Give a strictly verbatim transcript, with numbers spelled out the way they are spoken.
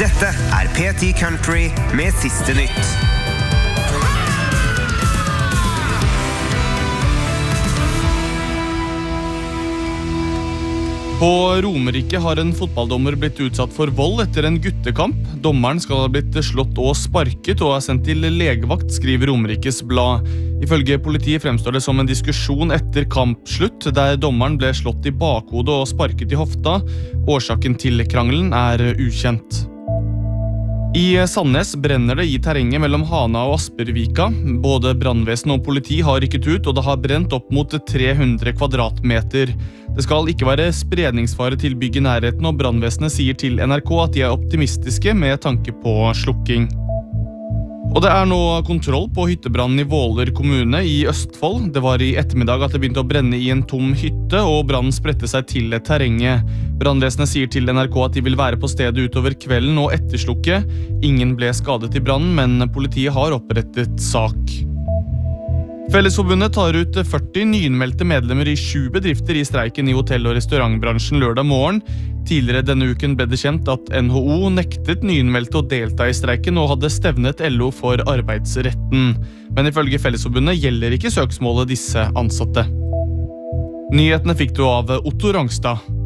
Dette er P ti Country med siste nytt. På Romerike har en fotballdommer blitt utsatt for vold etter en guttekamp. Dommeren skal ha blitt slått og sparket og er sendt til legevakt, skriver Romerikes blad. Ifølge politiet fremstår det som en diskusjon etter kampslutt, der dommeren ble slått i bakhodet og sparket i hofta. Årsaken til krangelen er ukjent. I Sandnes brenner det i terrenget mellom Hana og Aspervika. Både brannvesen og politi har rykket ut, og det har brent opp mot tre hundre kvadratmeter. Det skal ikke være spredningsfare til bygg i nærheten, og brannvesenet sier til N R K at de er optimistiske med tanke på slukking. Og det er nå kontroll på hyttebrannen i Våler kommune i Østfold. Det var i ettermiddag at det begynte å brenne i en tom hytte, og brannen spredte seg til terrenget. Brannvesenet sier til N R K at de vil være på stedet utover kvelden og etterslukke. Ingen ble skadet i brannen, men politiet har opprettet sak. Fellesforbundet tar ut førti nyinnmeldte medlemmer i sju bedrifter i streiken i hotell- og restaurantbransjen lørdag morgen. Tidligere denne uken ble det kjent at N H O nektet nyinnmeldte å delta i streiken og hadde stevnet L O for arbeidsretten. Men ifølge Fellesforbundet gjelder ikke søksmålet disse ansatte. Nyhetene fikk du av Otto Rangstad.